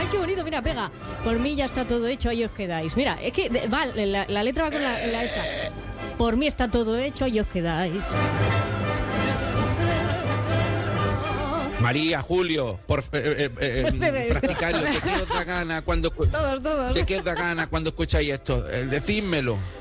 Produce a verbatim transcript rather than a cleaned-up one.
qué bonito, mira, pega. Por mí ya está todo hecho, ahí os quedáis. Mira, es que de- va, la, la letra va con la, la esta. Por mí está todo hecho, ahí os quedáis. María, Julio, por, eh, eh, eh, practicario, ¿de qué os da gana cuando, Todos, todos. ¿de qué os da gana cuando escucháis esto? Eh, decídmelo.